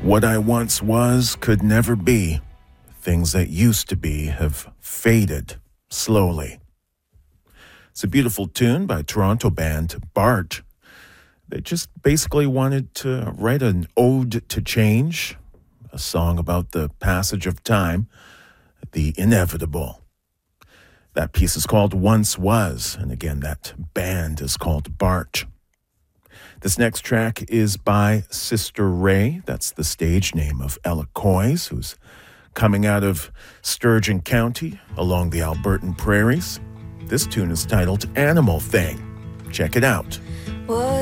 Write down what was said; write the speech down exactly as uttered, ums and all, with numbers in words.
What I once was could never be. Things that used to be have faded slowly. It's a beautiful tune by Toronto band Bart. They just basically wanted to write an ode to change, a song about the passage of time, the inevitable. That piece is called Once Was, and again, that band is called Bart. This next track is by Sister Ray. That's the stage name of Ella Coys, who's coming out of Sturgeon County along the Albertan prairies. This tune is titled Animal Thing. Check it out. What